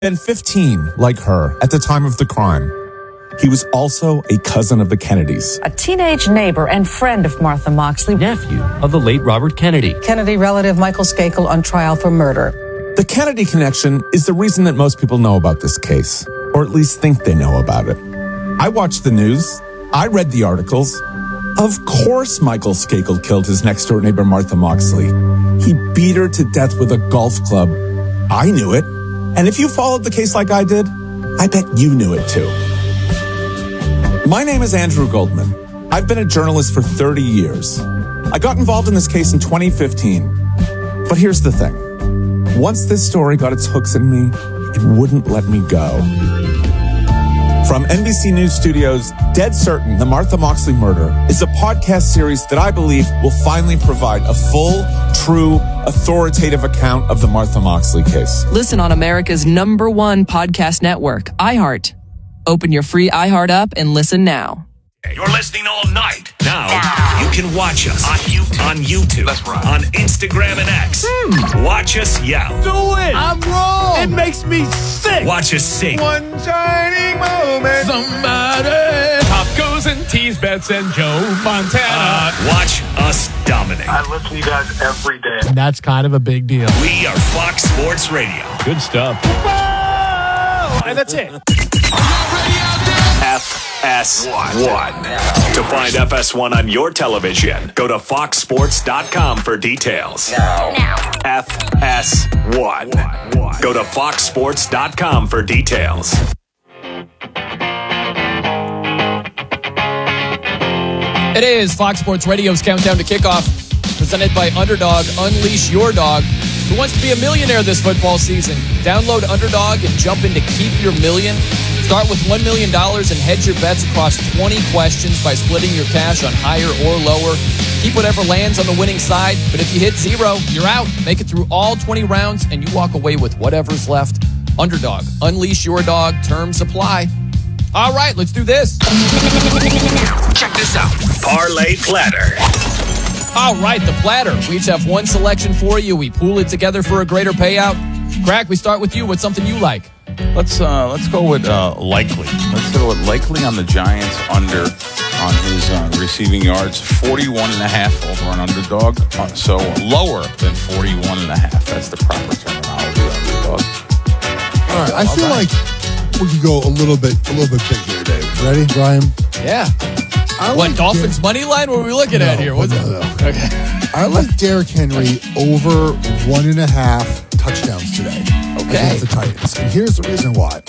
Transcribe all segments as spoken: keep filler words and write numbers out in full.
been fifteen, like her, at the time of the crime. He was also a cousin of the Kennedys. A teenage neighbor and friend of Martha Moxley. Nephew of the late Robert Kennedy. Kennedy relative Michael Skakel on trial for murder. The Kennedy connection is the reason that most people know about this case, or at least think they know about it. I watched the news. I read the articles. Of course Michael Skakel killed his next-door neighbor Martha Moxley. He beat her to death with a golf club. I knew it. And if you followed the case like I did, I bet you knew it too. My name is Andrew Goldman. I've been a journalist for thirty years. I got involved in this case in twenty fifteen. But here's the thing. Once this story got its hooks in me, it wouldn't let me go. From N B C News Studios, Dead Certain, The Martha Moxley Murder is a podcast series that I believe will finally provide a full, true, authoritative account of the Martha Moxley case. Listen on America's number one podcast network, iHeart. Open your free iHeart app and listen now. You're listening all night. Now, now. You can watch us on YouTube, on, YouTube, That's right. on Instagram and X. Hmm. Watch us yell. Do it. I'm wrong. It makes me sick. Watch us sing. One shining moment. Somebody. Pop goes and tease Bets and Joe Montana. Uh, watch us dominate. I listen to you guys every day. And that's kind of a big deal. We are Fox Sports Radio. Good stuff. Whoa! And that's it. F S one. To find F S one on your television, go to fox sports dot com for details. Now. Now. F S one. Go to fox sports dot com for details. It is Fox Sports Radio's Countdown to Kickoff, presented by Underdog. Unleash your dog. Who wants to be a millionaire this football season? Download Underdog and jump in to keep your million. Start with one million dollars and hedge your bets across twenty questions by splitting your cash on higher or lower. Keep whatever lands on the winning side, but if you hit zero, you're out. Make it through all twenty rounds, and you walk away with whatever's left. Underdog. Unleash your dog. Terms apply. All right, let's do this. Check this out. Parlay Platter. All right, the platter. We each have one selection for you. We pool it together for a greater payout. Crack, we start with you. What's something you like? Let's uh, let's go with uh, likely. Let's go with likely on the Giants under on his uh, receiving yards, forty-one and a half over on Underdog. Uh, so lower than forty-one and a half. That's the proper terminology. Underdog. All right, I feel right. like we could go a little bit a little bit big here, Dave. Ready, Brian? Yeah. I what like Dolphins Der- money line? What are we looking no, at here? What's no, no. it? Okay. I like Derrick Henry over one and a half touchdowns today. Okay. Against the Titans. And here's the reason why.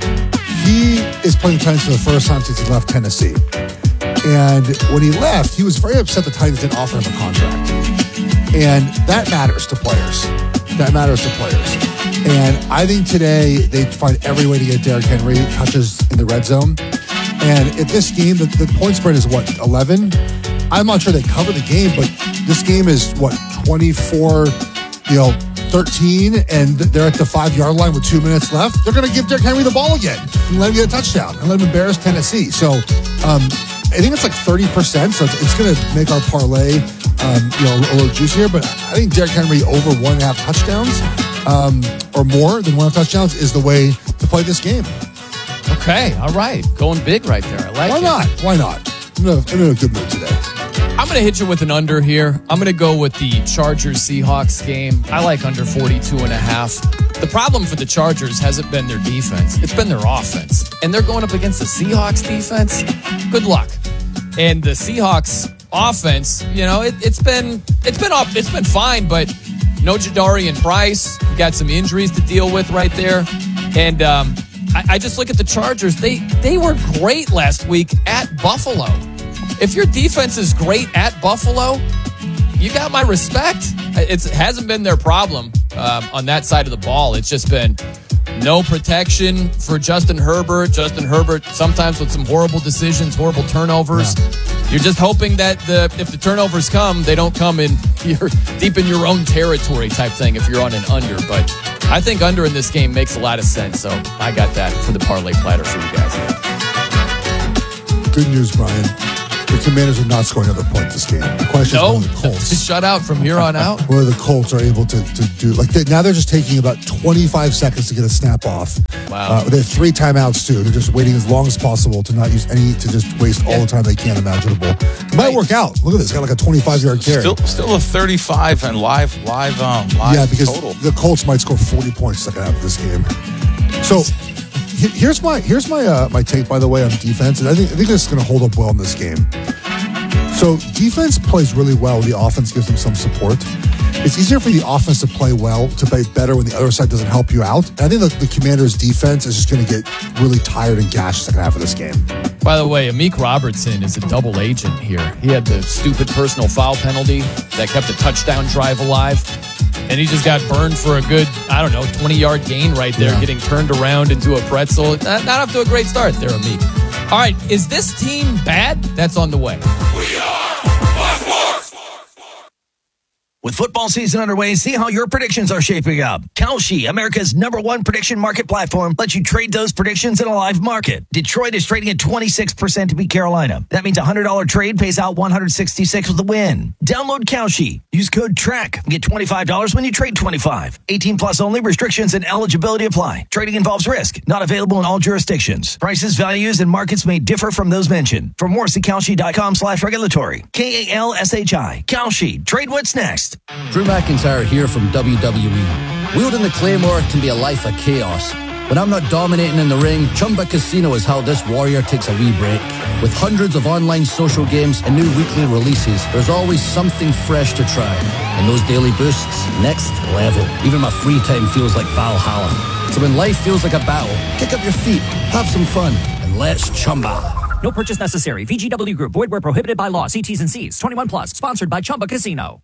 He is playing Titans for the first time since he left Tennessee. And when he left, he was very upset the Titans didn't offer him a contract. And that matters to players. That matters to players. And I think today they find every way to get Derrick Henry touches in the red zone. And if this game, the, the point spread is what, eleven? I'm not sure they cover the game, but this game is what, twenty-four, you know, thirteen, and they're at the five-yard line with two minutes left. They're going to give Derrick Henry the ball again and let him get a touchdown and let him embarrass Tennessee. So um, I think it's like thirty percent, so it's, it's going to make our parlay um, you know, a little juicier. But I think Derrick Henry over one and a half touchdowns um, or more than one and a half touchdowns is the way to play this game. Okay, all right. Going big right there. I like Why it. not? Why not? I'm in, a, I'm in a good mood today. I'm going to hit you with an under here. I'm going to go with the Chargers-Seahawks game. I like under forty-two and a half. The problem for the Chargers hasn't been their defense. It's been their offense. And they're going up against the Seahawks defense. Good luck. And the Seahawks offense, you know, it, it's been it's been up, it's been fine, but no Jadarian Price. You got some injuries to deal with right there. And um, I, I just look at the Chargers. They they were great last week at Buffalo. If your defense is great at Buffalo, you got my respect. It's, it hasn't been their problem um, on that side of the ball. It's just been no protection for Justin Herbert. Justin Herbert sometimes with some horrible decisions, horrible turnovers. Yeah. You're just hoping that the if the turnovers come, they don't come in you're deep in your own territory type thing if you're on an under. But I think under in this game makes a lot of sense. So I got that for the parlay platter for you guys. Good news, Brian. the Commanders are not scoring another point this game. The question No, is whether the Colts. shut out from here on out. Whether the Colts are able to, to do like they, now they're just taking about twenty-five seconds to get a snap off. Wow. Uh, they have three timeouts too. They're just waiting as long as possible to not use any to just waste all the time they can imaginable. It might work out. Look at this. Got like a twenty-five yard carry. Still, still a thirty-five and live, live, um, live yeah, because total. the Colts might score forty points second half of this game. So he- here's my here's my uh, my take, by the way, on defense, and I think I think this is going to hold up well in this game. So defense plays really well when the offense gives them some support. It's easier for the offense to play well, to play better when the other side doesn't help you out. And I think the, the Commanders' defense is just going to get really tired and gashed second half of this game. By the way, Amik Robertson is a double agent here. He had the stupid personal foul penalty that kept the touchdown drive alive. And he just got burned for a good, I don't know, twenty-yard gain right there, yeah. Getting turned around into a pretzel. Not, not off to a great start there, Amik. All right, is this team bad? That's on the way. We are Fox Sports. With football season underway, see how your predictions are shaping up. Kalshi, America's number one prediction market platform, lets you trade those predictions in a live market. Detroit is trading at twenty-six percent to beat Carolina. That means a one hundred dollars trade pays out one hundred sixty-six with a win. Download Kalshi. Use code TRACK. Get twenty-five dollars when you trade twenty-five. eighteen plus only. Restrictions and eligibility apply. Trading involves risk. Not available in all jurisdictions. Prices, values, and markets may differ from those mentioned. For more, see Kalshi.com slash regulatory. K A L S H I. Kalshi. Trade what's next. Drew McIntyre here from W W E. Wielding the Claymore can be a life of chaos. When I'm not dominating in the ring, Chumba Casino is how this warrior takes a wee break. With hundreds of online social games and new weekly releases, there's always something fresh to try. And those daily boosts, next level. Even my free time feels like Valhalla. So when life feels like a battle, kick up your feet, have some fun, and let's Chumba. No purchase necessary. V G W Group. Void where prohibited by law. See T's and C's. twenty-one plus. Sponsored by Chumba Casino.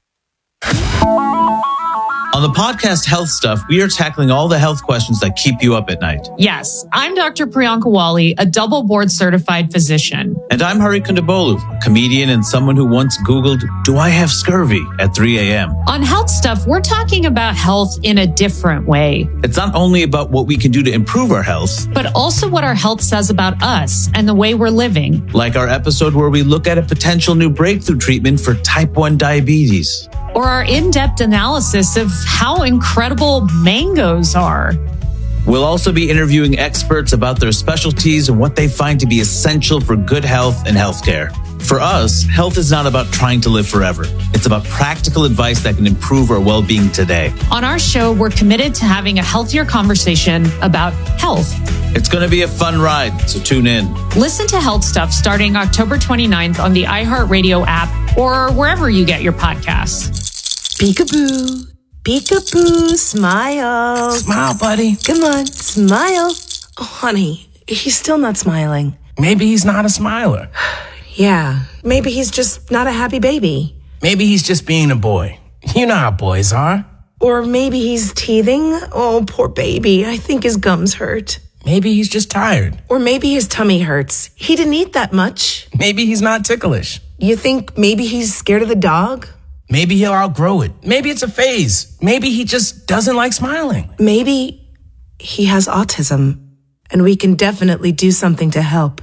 On the podcast Health Stuff, we are tackling all the health questions that keep you up at night. Yes, I'm Doctor Priyanka Wali, a double board certified physician. And I'm Hari Kondabolu, a comedian and someone who once Googled, do I have scurvy at three a.m. On Health Stuff, we're talking about health in a different way. It's not only about what we can do to improve our health, but also what our health says about us and the way we're living. Like our episode where we look at a potential new breakthrough treatment for type one diabetes. Or our in-depth analysis of how incredible mangoes are. We'll also be interviewing experts about their specialties and what they find to be essential for good health and healthcare. For us, health is not about trying to live forever. It's about practical advice that can improve our well-being today. On our show, we're committed to having a healthier conversation about health. It's going to be a fun ride, so tune in. Listen to Health Stuff starting October twenty-ninth on the iHeartRadio app or wherever you get your podcasts. Peekaboo, peekaboo, smile. Smile, buddy. Come on, smile. Oh, honey, he's still not smiling. Maybe he's not a smiler. Yeah, maybe he's just not a happy baby. Maybe he's just being a boy. You know how boys are. Or maybe he's teething. Oh, poor baby. I think his gums hurt. Maybe he's just tired. Or maybe his tummy hurts. He didn't eat that much. Maybe he's not ticklish. You think maybe he's scared of the dog? Maybe he'll outgrow it. Maybe it's a phase. Maybe he just doesn't like smiling. Maybe he has autism, and we can definitely do something to help.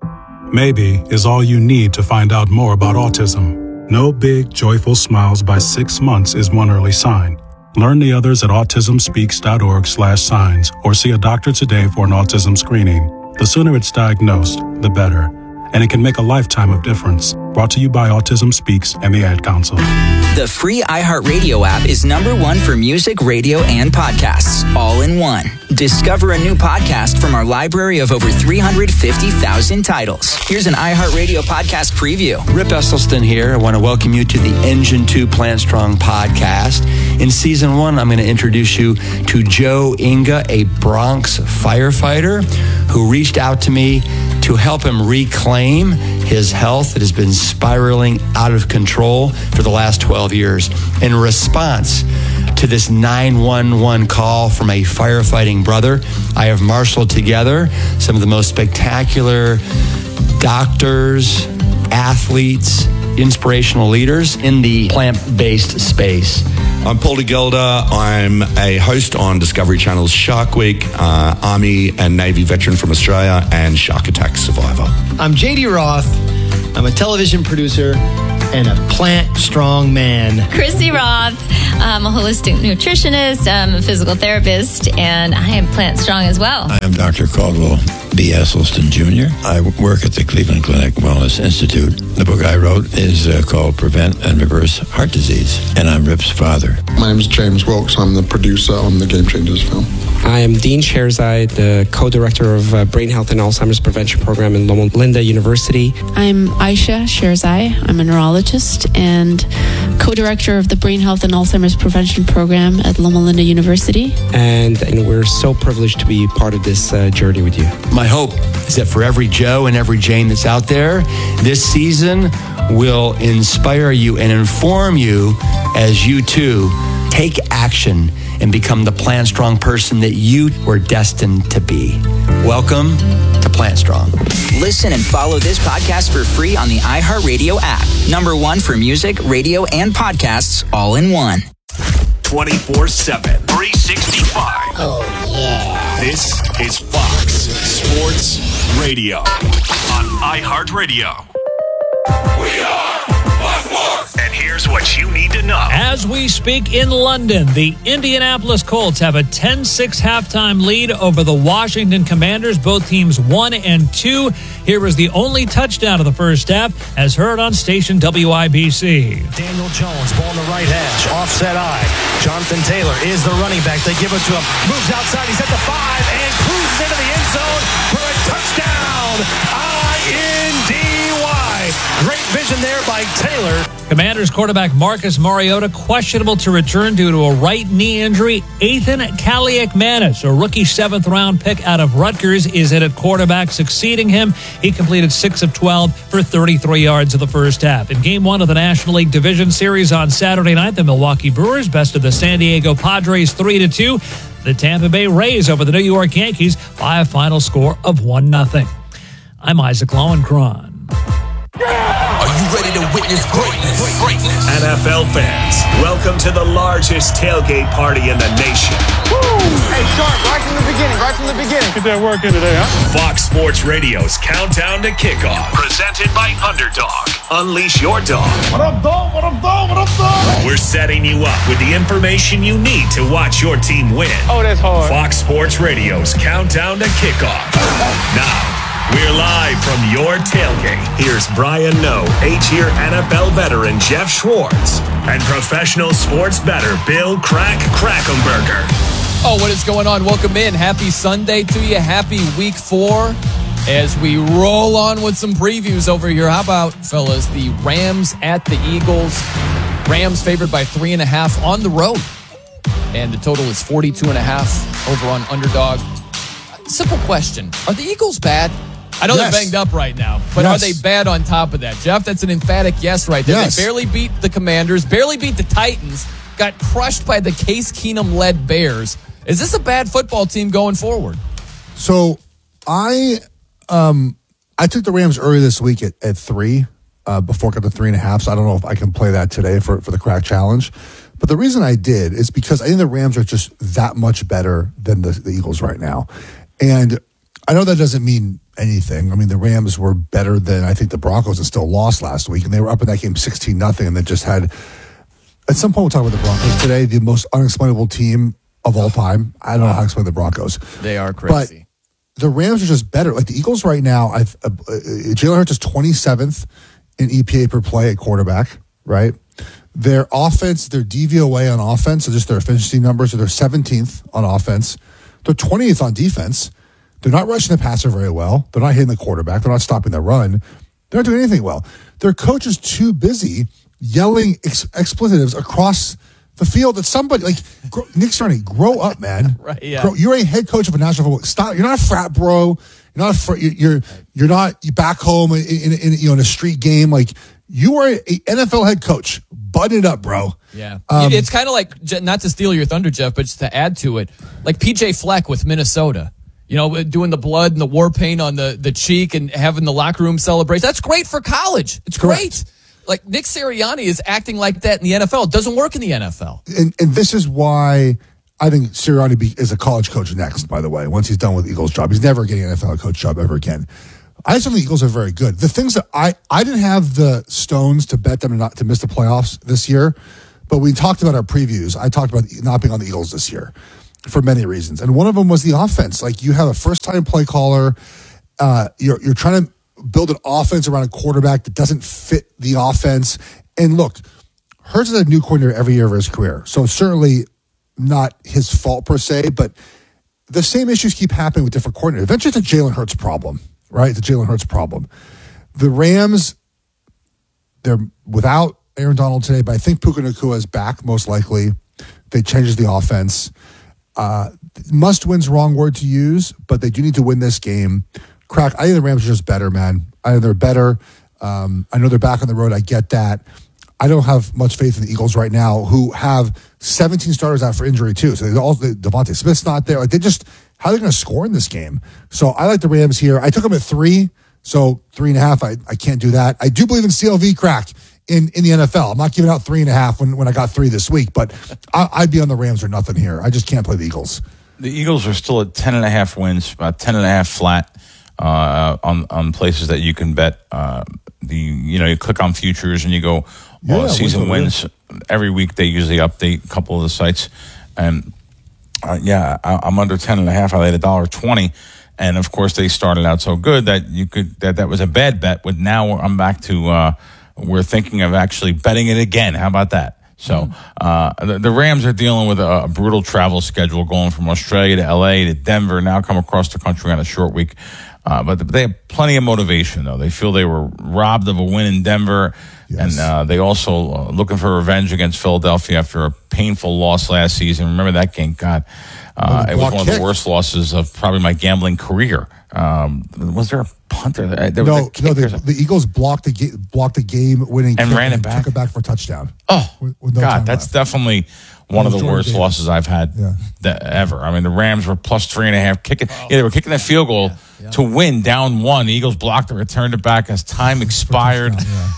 Maybe is all you need to find out more about autism. No big, joyful smiles by six months is one early sign. Learn the others at autismspeaks.org slash signs or see a doctor today for an autism screening. The sooner it's diagnosed, the better. And it can make a lifetime of difference. Brought to you by Autism Speaks and the Ad Council. The free iHeartRadio app is number one for music, radio, and podcasts, all in one. Discover a new podcast from our library of over three hundred fifty thousand titles. Here's an iHeartRadio podcast preview. Rip Esselstyn here. I want to welcome you to the Engine two Plant Strong podcast. In season one, I'm going to introduce you to Joe Inga, a Bronx firefighter who reached out to me to help him reclaim his health that has been spiraling out of control for the last twelve years. In response to this nine one one call from a firefighting brother, I have marshaled together some of the most spectacular doctors, athletes, inspirational leaders in the plant-based space. I'm Paul DeGelder. I'm a host on Discovery Channel's Shark Week, uh, Army and Navy veteran from Australia, and Shark Attack survivor. I'm J D Roth. I'm a television producer and a plant strong man. Chrissy Roth. I'm a holistic nutritionist. I'm a physical therapist, and I am plant strong as well. I am Doctor Caldwell B. Esselstyn Junior I work at the Cleveland Clinic Wellness Institute. The book I wrote is uh, called Prevent and Reverse Heart Disease, and I'm Rip's father. My name is James Wilkes. I'm the producer on the Game Changers film. I am Dean Sherzai, the co-director of uh, Brain Health and Alzheimer's Prevention Program in Loma Linda University. I'm Aisha Sherzai. I'm a neurologist and co-director of the Brain Health and Alzheimer's Prevention Program at Loma Linda University. And, and we're so privileged to be part of this uh, journey with you. My hope is that for every Joe and every Jane that's out there, this season will inspire you and inform you as you too take action and become the Plant Strong person that you were destined to be. Welcome to Plant Strong. Listen and follow this podcast for free on the iHeartRadio app. Number one for music, radio, and podcasts all in one. twenty-four seven, three sixty-five. Oh, yeah. This is Fox Sports Radio on iHeartRadio. We are Fox Sports. And here's what you need to know. As we speak in London, the Indianapolis Colts have a ten six halftime lead over the Washington Commanders. Both teams one and two. Here is the only touchdown of the first half, as heard on station W I B C. Daniel Jones, ball on the right edge, offset eye. Jonathan Taylor is the running back. They give it to him. Moves outside. He's at the five and cruises into the end zone for a touchdown. I N D Y. Great vision there by Taylor. Commanders quarterback Marcus Mariota questionable to return due to a right knee injury. Ethan Kaliakmanis, a rookie seventh round pick out of Rutgers, is in at quarterback, succeeding him. He completed six of twelve for thirty-three yards in the first half. In game one of the National League Division Series on Saturday night, the Milwaukee Brewers bested the San Diego Padres three to two. The Tampa Bay Rays over the New York Yankees by a final score of one nothing. I'm Isaac Lowenkron. Are you ready to witness greatness? Greatness. N F L fans, welcome to the largest tailgate party in the nation. Woo! Hey, Sharp, right from the beginning, right from the beginning. Get that work in today, huh? Fox Sports Radio's Countdown to Kickoff, presented by Underdog. Unleash your dog. What up, dog? What up, dog? What up, dog? We're setting you up with the information you need to watch your team win. Oh, that's hard. Fox Sports Radio's Countdown to Kickoff. Now, we're live from your tailgate. Here's Brian Noe, eight-year N F L veteran Jeff Schwartz, and professional sports bettor Bill Crack Krackomberger. Oh, what is going on? Welcome in. Happy Sunday to you. Happy week four as we roll on with some previews over here. How about, fellas, the Rams at the Eagles? Rams favored by three and a half on the road. And the total is forty-two and a half over on Underdog. Simple question. Are the Eagles bad? I know yes. They're banged up right now, but yes. Are they bad on top of that? Jeff, that's an emphatic yes right there. Yes. They barely beat the Commanders, barely beat the Titans, got crushed by the Case Keenum-led Bears. Is this a bad football team going forward? So I um, I took the Rams early this week at, at three, uh, before I got to three and a half, so I don't know if I can play that today for, for the Crack Challenge. But the reason I did is because I think the Rams are just that much better than the, the Eagles right now. And I know that doesn't mean anything. I mean, the Rams were better than, I think, the Broncos and still lost last week. And they were up in that game sixteen nothing and then just had, at some point we'll talk about the Broncos today, the most unexplainable team of all time. I don't know how to explain the Broncos. They are crazy. But the Rams are just better. Like the Eagles right now, I've, uh, uh, Jalen Hurts is twenty-seventh in E P A per play at quarterback, right? Their offense, their D V O A on offense, so just their efficiency numbers, so they're seventeenth on offense. They're twentieth on defense. They're not rushing the passer very well. They're not hitting the quarterback. They're not stopping the run. They're not doing anything well. Their coach is too busy yelling ex- expletives across the field at somebody. Like, grow, Nick Sirianni, grow up, man. Right, yeah. Grow, you're a head coach of a national football. Stop. You're not a frat bro. You're not a fr- you're you're not you're back home in, in, in you know in a street game. Like, you are an N F L head coach. Button it up, bro. Yeah. Um, it's kind of like, not to steal your thunder, Jeff, but just to add to it, like P J Fleck with Minnesota. You know, doing the blood and the war paint on the, the cheek and having the locker room celebration. That's great for college. It's Correct. Great. Like, Nick Sirianni is acting like that in the N F L. It doesn't work in the N F L. And, and this is why I think Sirianni be, is a college coach next, by the way, once he's done with the Eagles job. He's never getting an N F L coach job ever again. I just think the Eagles are very good. The things that I, I didn't have the stones to bet them not to miss the playoffs this year, but we talked about our previews. I talked about not being on the Eagles this year for many reasons. And one of them was the offense. Like, you have a first-time play caller. Uh, you're, you're trying to build an offense around a quarterback that doesn't fit the offense. And look, Hurts is a new coordinator every year of his career. So it's certainly not his fault per se, but the same issues keep happening with different coordinators. Eventually it's a Jalen Hurts problem, right? It's a Jalen Hurts problem. The Rams, they're without Aaron Donald today, but I think Puka Nacua is back most likely. They changes the offense. Uh, must-win's wrong word to use, but they do need to win this game. Crack, I think the Rams are just better, man. I think they're better. Um, I know they're back on the road. I get that. I don't have much faith in the Eagles right now, who have seventeen starters out for injury too. So all Devontae Smith's not there. Like, they just, how are they going to score in this game? So I like the Rams here. I took them at three, so three and a half. I, I can't do that. I do believe in C L V, Crack, in, in the N F L. I'm not giving out three and a half when, when I got three this week, but I, I'd be on the Rams or nothing here. I just can't play the Eagles. The Eagles are still at ten and a half wins, about ten and a half flat uh, on on places that you can bet. Uh, the you know you click on futures and you go. Well, Yeah, season wins wins. Every week they usually update a couple of the sites. And uh, yeah, I, I'm under ten and a half. I laid a dollar twenty. And of course they started out so good that you could, that, that was a bad bet. But now I'm back to, uh, we're thinking of actually betting it again. How about that? So, uh, the, the Rams are dealing with a, a brutal travel schedule going from Australia to L A to Denver, now come across the country on a short week. Uh, but they have plenty of motivation, though. They feel they were robbed of a win in Denver. Yes. And uh, they also uh, looking for revenge against Philadelphia after a painful loss last season. Remember that game? God, uh, it was one kick. of the worst losses of probably my gambling career. Um, was there a punter? There no, was a no. The, the Eagles blocked the ga- blocked the game winning and kick ran it and back. took it back for a touchdown. Oh, with, with no God, that's left. definitely one of the Jordan worst Davis. losses I've had Yeah. that, ever. I mean, the Rams were plus three and a half kicking. Yeah, they were kicking that field goal Yeah, yeah. to win down one. The Eagles blocked it, returned it back as time expired.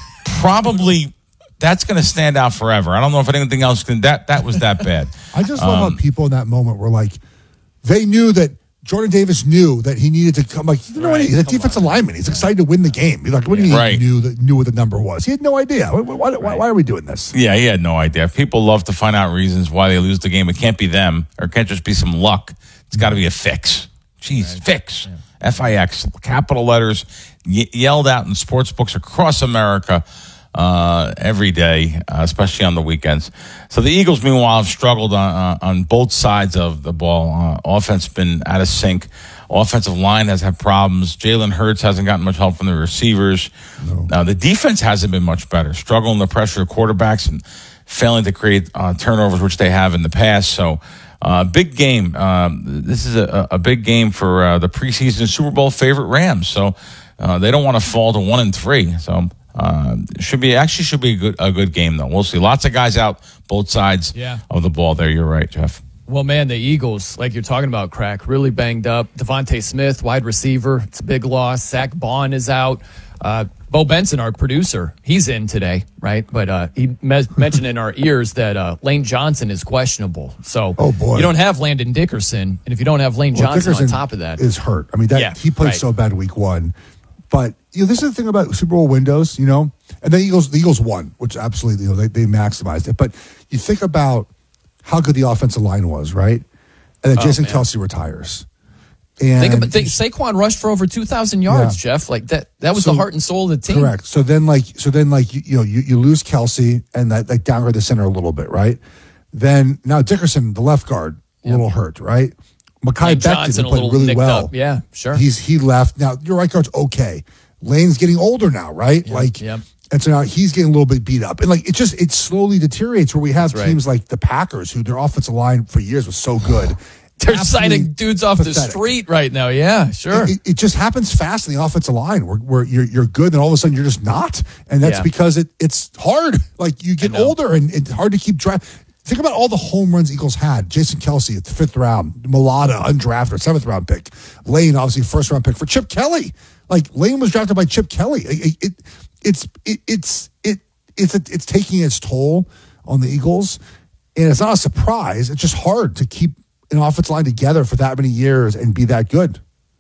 Probably that's going to stand out forever. I don't know if anything else can. That that was that bad. I just love Um, how people in that moment were like, they knew that Jordan Davis knew that he needed to come. Like, you know what? He's a defensive lineman. He's excited to win the game. He's like, what do you mean Right. he knew that knew what the number was? He had no idea. Why, why, why, why are we doing this? Yeah, he had no idea. People love to find out reasons why they lose the game. It can't be them, or it can't just be some luck. It's got to be a fix. Jeez, fix. F I X, capital letters, y- yelled out in sports books across America uh, every day, uh, especially on the weekends. So the Eagles, meanwhile, have struggled on, uh, on both sides of the ball. Uh, offense been out of sync. Offensive line has had problems. Jalen Hurts hasn't gotten much help from the receivers. No. Uh, the defense hasn't been much better, struggling to pressure quarterbacks and failing to create uh, turnovers, which they have in the past. So, uh, big game. Um, this is a, a big game for uh, the preseason Super Bowl favorite Rams. So, uh, they don't want to fall to one and three. So, uh, should be actually should be a good a good game though. We'll see. Lots of guys out both sides Yeah. of the ball. There, you're right, Jeff. Well, man, the Eagles, like you're talking about, Crack, really banged up. Devontae Smith, wide receiver, it's a big loss. Zach Bond is out. Uh, Bo Benson, our producer, he's in today, right? But uh, he me- mentioned in our ears that uh, Lane Johnson is questionable. So Oh, boy. you don't have Landon Dickerson, and if you don't have Lane Well, Johnson Dickerson on top of that, is hurt. I mean, that Yeah, he played right. so bad week one. But you know, this is the thing about Super Bowl windows, you know, and the Eagles, the Eagles won, which absolutely, you know, they, they maximized it. But you think about how good the offensive line was, right? And then Oh, Jason man. Kelsey retires. And think about think, Saquon rushed for over two thousand yards, Yeah. Jeff. Like that, that was So- the heart and soul of the team. Correct. So then, like, so then, like, you, you know, you, you lose Kelsey, and that like downgrade the center a little bit, right? Then now Dickerson, the left guard, a little hurt, right? Makai Lane Becton Johnson who a played little really nicked well. up. Yeah, sure. He's he left. Now your right guard's okay. Lane's getting older now, right? like, yep. and so now he's getting a little bit beat up, and like it just it slowly deteriorates. Where we have That's right. teams like the Packers, who their offensive line for years was so good. They're Absolutely signing dudes off the pathetic. street right now. Yeah, sure. It, it just happens fast in the offensive line where, where you're you're good, and all of a sudden you're just not, and that's Yeah. because it it's hard. Like you get older, and it's hard to keep track. Think about all the home runs Eagles had. Jason Kelsey at the fifth round, Mulata undrafted, seventh round pick, Lane obviously first round pick for Chip Kelly. Like Lane was drafted by Chip Kelly. It, it, it's it, it's it it's it's taking its toll on the Eagles, and it's not a surprise. It's just hard to keep an offensive line together for that many years and be that good.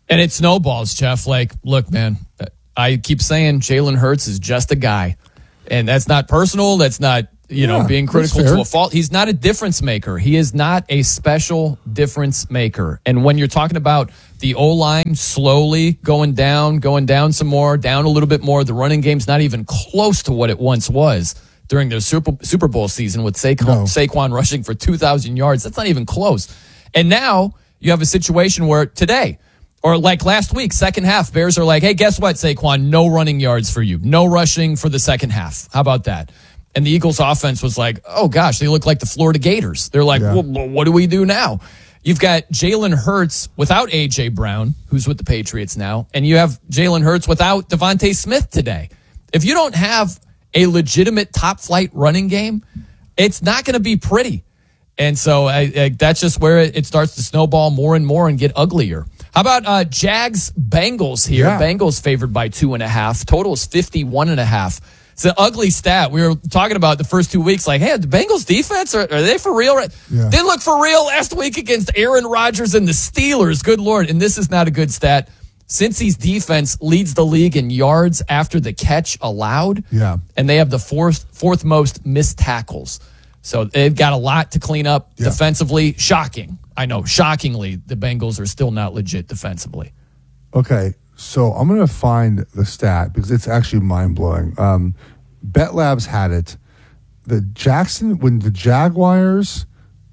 And it snowballs, Jeff. Like, look, man, I keep saying Jalen Hurts is just a guy. And that's not personal. That's not, you know, Yeah, being critical that's fair. to a fault. He's not a difference maker. He is not a special difference maker. And when you're talking about the O-line slowly going down, going down some more, down a little bit more, the running game's not even close to what it once was during their Super, Super Bowl season with Saquon, No. Saquon rushing for two thousand yards. That's not even close. And now you have a situation where today, or like last week, second half, Bears are like, hey, guess what, Saquon? No running yards for you. No rushing for the second half. How about that? And the Eagles offense was like, oh, gosh, they look like the Florida Gators. They're like, Yeah. well, what do we do now? You've got Jalen Hurts without A J. Brown, who's with the Patriots now, and you have Jalen Hurts without Devontae Smith today. If you don't have a legitimate top-flight running game, it's not going to be pretty. And so I, I, that's just where it, it starts to snowball more and more and get uglier. How about uh, Jags Bengals here? Yeah. Bengals favored by two and a half. Total is fifty-one and a half. It's an ugly stat. We were talking about the first two weeks, like, hey, the Bengals defense, are, are they for real? Yeah. They look for real last week against Aaron Rodgers and the Steelers. Good Lord. And this is not a good stat. Cincy's defense leads the league in yards after the catch allowed. Yeah. And they have the fourth, fourth most missed tackles. So they've got a lot to clean up Yeah. defensively. Shocking. I know, shockingly, the Bengals are still not legit defensively. Okay, so I'm going to find the stat because it's actually mind-blowing. Um, Bet Labs had it. The Jackson, when the Jaguars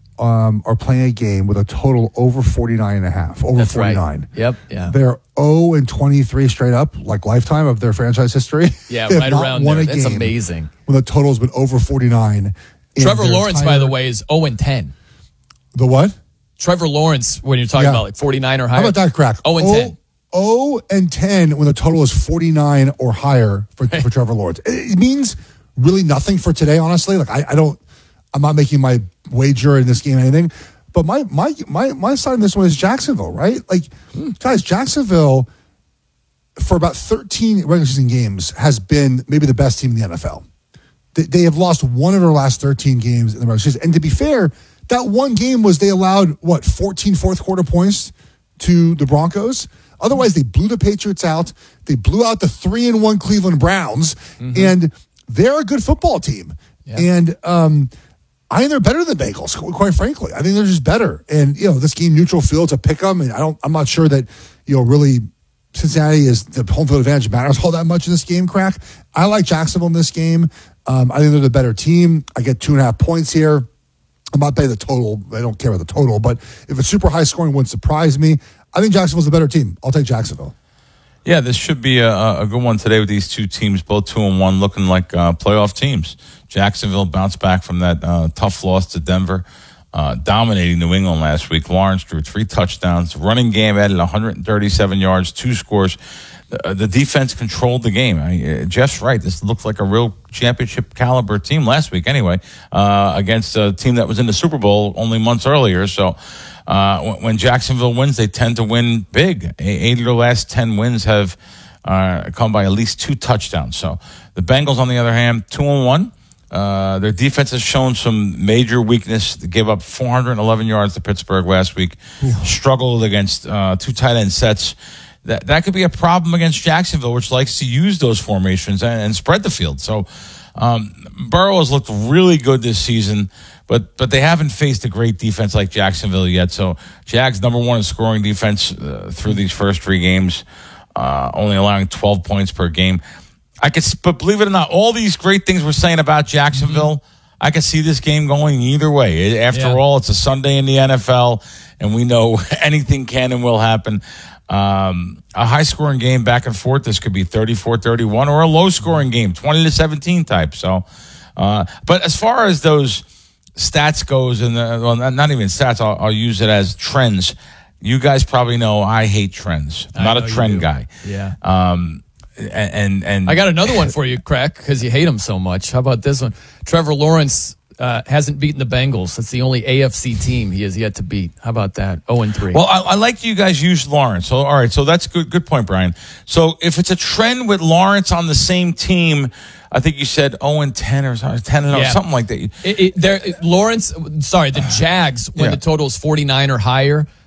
um, are playing a game with a total over forty-nine and a half, over That's right. forty-nine. Yep, yeah. They're oh and twenty-three straight up, like lifetime of their franchise history. Yeah, They have right not around won there. a That's game amazing. When the total's been over forty-nine. in Trevor their Lawrence, entire- by the way, is oh and ten. The what? Trevor Lawrence, when you're talking Yeah. about like forty-nine or higher. How about that crack? oh and ten. oh and ten when the total is forty-nine or higher for, for Trevor Lawrence. It, it means really nothing for today, honestly. Like I, I don't, I'm not making my wager in this game or anything. But my my my my side in this one is Jacksonville, right? Like, guys, Jacksonville for about thirteen regular season games has been maybe the best team in the N F L. They, they have lost one of their last thirteen games in the regular season. And to be fair, that one game was they allowed, what, fourteen fourth quarter points to the Broncos? Otherwise, they blew the Patriots out. They blew out the three and one Cleveland Browns. Mm-hmm. And they're a good football team. Yeah. And um, I think they're better than the Bengals, quite frankly. I think they're just better. And, you know, this game, neutral field to pick them. And I don't, I'm not sure that, you know, really Cincinnati is the home field advantage matters all that much in this game, crack. I like Jacksonville in this game. Um, I think they're the better team. I get two and a half points here. I'm not betting the total. I don't care about the total, but if it's super high scoring, wouldn't surprise me. I think Jacksonville's the better team. I'll take Jacksonville. Yeah, this should be a, a good one today with these two teams, both two and one, looking like uh, playoff teams. Jacksonville bounced back from that uh, tough loss to Denver, uh, dominating New England last week. Lawrence drew three touchdowns. Running game added one hundred thirty-seven yards, two scores. Uh, the defense controlled the game. I, uh, Jeff's right. This looked like a real championship caliber team last week anyway, uh, against a team that was in the Super Bowl only months earlier. So uh, when, when Jacksonville wins, they tend to win big. Eight of their last ten wins have uh, come by at least two touchdowns. So the Bengals, on the other hand, two and one. Uh, their defense has shown some major weakness. They gave up four hundred eleven yards to Pittsburgh last week. Struggled against uh, two tight end sets. That that could be a problem against Jacksonville, which likes to use those formations and, and spread the field. So um, Burrow has looked really good this season, but but they haven't faced a great defense like Jacksonville yet. So Jags number one in scoring defense uh, through these first three games, uh, only allowing twelve points per game. I could, but believe it or not, all these great things we're saying about Jacksonville, mm-hmm. I could see this game going either way. After yeah. all, it's a Sunday in the N F L, and we know anything can and will happen. Um, a high-scoring game back and forth. This could be thirty-four thirty-one or a low-scoring game, twenty to seventeen type. So, uh, but as far as those stats goes, and the, well, not even stats, I'll, I'll use it as trends. You guys probably know I hate trends. I'm not a trend guy. Yeah. Um, and, and and I got another one for you, Crack, because you hate them so much. How about this one? Trevor Lawrence uh, hasn't beaten the Bengals. That's the only A F C team he has yet to beat. How about that? oh and three. Well, I, I like you guys use Lawrence. So, all right, so that's good. Good point, Brian. So if it's a trend with Lawrence on the same team, I think you said oh and ten or ten and oh, Yeah. something like that. It, it, there, Lawrence, sorry, the Jags, when Yeah. the total is forty-nine or higher,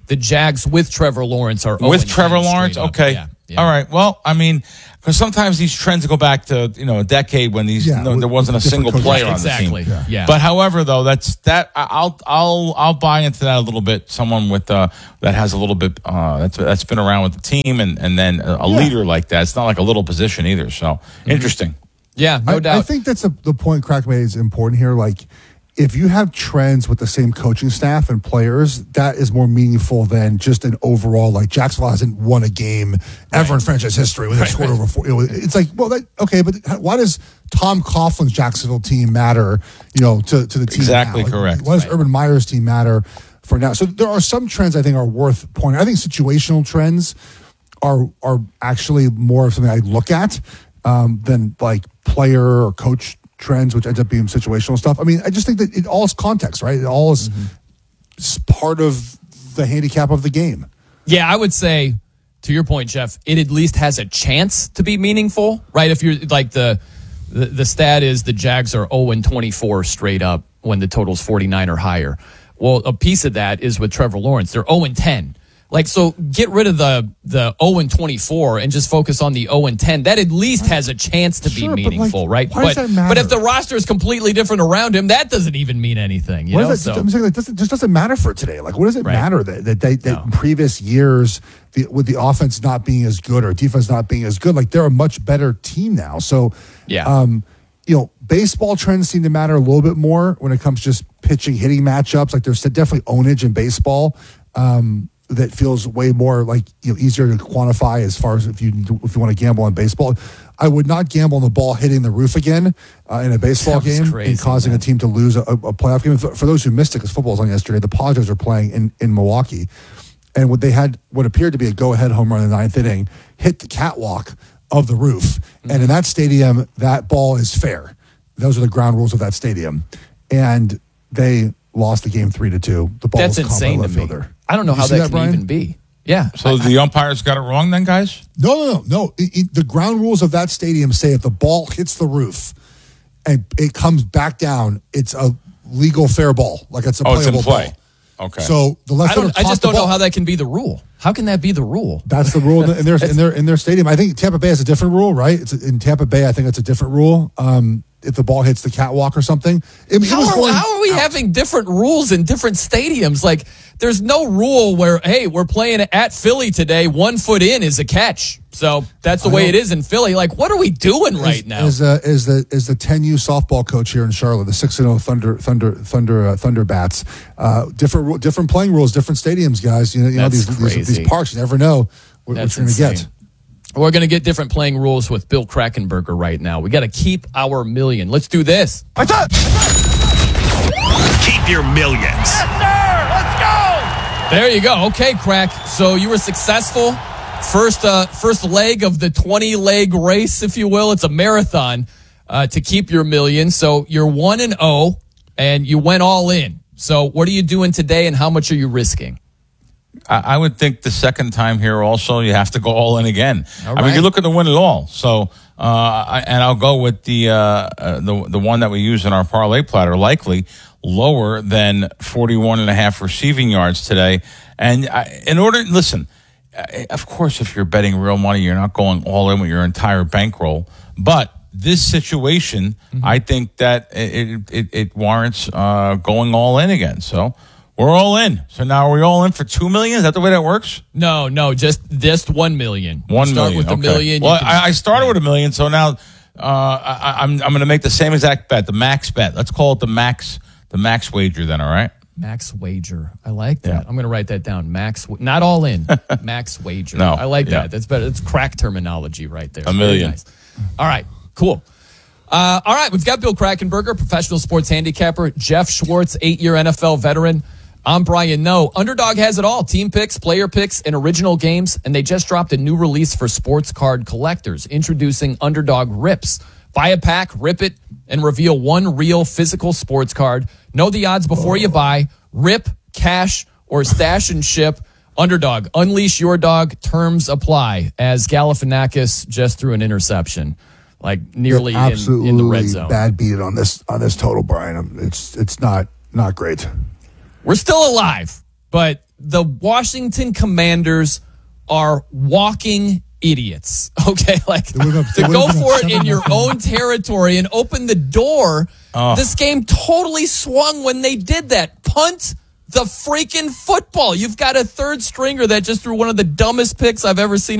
the Jags with Trevor Lawrence are with Trevor Lawrence. Okay, yeah, yeah. all right. Well, I mean, because sometimes these trends go back to you know a decade when these Yeah, no, with- there wasn't a with different single coaches. player on Exactly. the team. Yeah. Yeah. But however, though, that's that. I- I'll I'll I'll buy into that a little bit. Someone with uh, that has a little bit uh, that's that's been around with the team, and and then a, a Yeah. leader like that. It's not like a little position either. So interesting. Yeah, no I, doubt. I think that's a, the point Crack made is important here. Like, if you have trends with the same coaching staff and players, that is more meaningful than just an overall, like, Jacksonville hasn't won a game ever in franchise history when they've scored over four. You know, it's like, well, that, okay, but why does Tom Coughlin's Jacksonville team matter, you know, to, to the team Exactly now? Like, correct. why does Urban Meyer's team matter for now? So there are some trends I think are worth pointing. I think situational trends are are actually more of something I look at um, than like player or coach trends, which ends up being situational stuff. I mean, I just think that it all is context, right? It all is Mm-hmm. s- part of the handicap of the game. Yeah, I would say, to your point, Jeff, it at least has a chance to be meaningful, right? If you're like the the, the stat is the Jags are oh and twenty-four straight up when the total's forty-nine or higher. Well, a piece of that is with Trevor Lawrence. They're oh and ten. Like, so get rid of the the oh and twenty-four and just focus on the oh and ten. That at least has a chance to Sure, be but, like, meaningful, right? why does but that matter? but if the roster is completely different around him, that doesn't even mean anything. You What know, does that, so I'm saying, like, doesn't, just doesn't matter for today. Like, what does it Right. matter that that, they, that No. in previous years, the, with the offense not being as good or defense not being as good, like they're a much better team now. So, Yeah. um, you know, baseball trends seem to matter a little bit more when it comes to just pitching, hitting matchups. Like, there's definitely ownage in baseball. Um, that feels way more like, you know, easier to quantify as far as if you if you want to gamble on baseball. I would not gamble on the ball hitting the roof again uh, in a baseball That was game crazy, and causing man. a team to lose a, a playoff game. For, for those who missed it, because football was on yesterday, the Padres are playing in, in Milwaukee, and what they had what appeared to be a go-ahead home run in the ninth inning hit the catwalk of the roof, Mm-hmm. and in that stadium, that ball is fair. Those are the ground rules of that stadium, and they lost the game three to two. The ball that's was caught by insane to left me. fielder. I don't know Did you how see that, can Brian? even be. Yeah. So the umpires got it wrong then, guys? No, no, no, no. It, it- the ground rules of that stadium say if the ball hits the roof and it comes back down, it's a legal fair ball. Like it's a Oh, it's playable in play. ball. Okay. So the left I, don't, fielder I caught just the don't know ball. how that can be the rule. How can that be the rule? That's the rule in, in their in their in their stadium. I think Tampa Bay has a different rule, right? It's in Tampa Bay. I think it's a different rule. Um, if the ball hits the catwalk or something, I mean, it How was are, going how are we out. having different rules in different stadiums? Like, there's no rule where, hey, we're playing at Philly today. One foot in is a catch. So that's the I way it don't- is in Philly. Like, what are we doing right Is, now? is, uh, is the is the ten U softball coach here in Charlotte, the six and zero Thunder Thunder Thunder uh, Thunderbats? Uh, different ru- different playing rules, different stadiums, guys. You know, you know That's these, these crazy. these parks. You never know what, what That's you're going to get. insane. We're going to get different playing rules with Bill Krakenberger right now. We got to keep our million. Let's do this. Keep your millions. There you go. Okay, Crack. So you were successful. First, uh, first leg of the twenty leg race, if you will. It's a marathon uh, to keep your million. So you're one and zero, and you went all in. So what are you doing today, and how much are you risking? I, I would think the second time here also you have to go all in again. All I mean, right. you're looking to win it all. So, uh, I, and I'll go with the uh, uh, the the one that we use in our parlay platter, likely lower than forty-one and a half receiving yards today. And I, in order, listen, uh, of course, if you're betting real money, you're not going all in with your entire bankroll. But this situation, Mm-hmm. I think that it it, it warrants uh, going all in again. So. We're all in. So now are we all in for two million? Is that the way that works? No, no, just just one million. One Start million. with the okay. million. you Well, can- I, I started with a million, so now uh, I, I'm I'm going to make the same exact bet, the max bet. Let's call it the max the max wager. Then, all right. Max wager. I like that. Yeah. I'm going to write that down. Max, wa- not all in. Max wager. No, I like yeah. that. That's better. That's crack terminology right there. A Very million. nice. All right. Cool. Uh, all right. We've got Bill Krakenberger, professional sports handicapper. Jeff Schwartz, eight-year N F L veteran. I'm Brian Noe. Underdog has it all. Team picks, player picks, and original games. And they just dropped a new release for sports card collectors, introducing Underdog Rips. Buy a pack, rip it, and reveal one real physical sports card. Know the odds before you buy. Rip, cash, or stash and ship. Underdog, unleash your dog. Terms apply. As Galifianakis just threw an interception, like nearly in, absolutely in the red zone. bad beat on this on this total, Brian. Um, It's it's not not great. We're still alive, but the Washington Commanders are walking idiots. Okay, like to go for it in your own territory and open the door. Oh. This game totally swung when they did that. Punt the freaking football. You've got a third stringer that just threw one of the dumbest picks I've ever seen